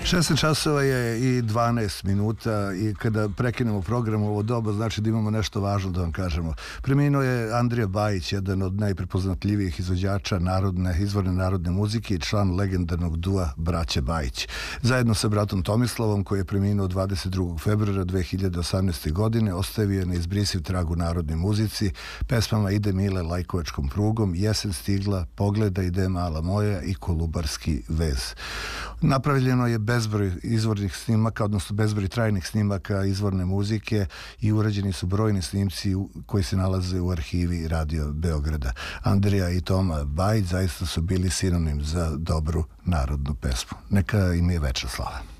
16 časova je i 12 minuta i kada prekinemo program u ovo doba, znači da imamo nešto važno da vam kažemo. Preminuo je Andrija Bajić, jedan od najprepoznatljivijih izvođača izvorne narodne muzike i član legendarnog dua Braće Bajić. Zajedno sa bratom Tomislavom, koji je preminuo 22. februara 2018. godine, ostavio je neizbrisiv trag u narodnoj muzici, pesmama Ide Mile lajkovačkom prugom, Jesen stigla, Pogleda ide mala moja i Kolubarski vez. Napravljeno je bezbroj izvornih snimaka, odnosno bezbroj trajnih snimaka izvorne muzike i urađeni su brojni snimci koji se nalaze u arhivi Radio Beograda. Andrija i Toma Bajić zaista su bili sinonim za dobru narodnu pesmu. Neka im je večna slava.